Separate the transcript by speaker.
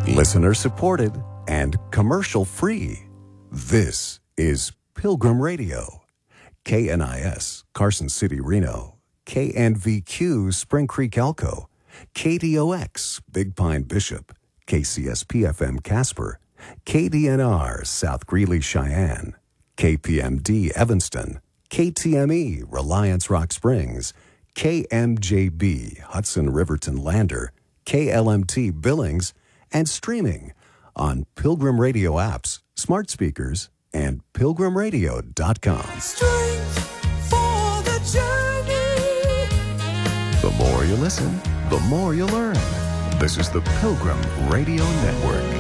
Speaker 1: Listener supported and commercial free. This is Pilgrim Radio. KNIS, Carson City, Reno. KNVQ, Spring Creek, Elko. KDOX, Big Pine, Bishop. KCSP-FM, Casper. KDNR, South Greeley, Cheyenne. KPMD, Evanston. KTME, Reliance Rock Springs. KMJB, Hudson Riverton Lander. KLMT, Billings. And streaming on Pilgrim Radio apps, smart speakers, and pilgrimradio.com.
Speaker 2: Strength for the journey.
Speaker 1: The more you listen, the more you learn. This is the Pilgrim Radio Network.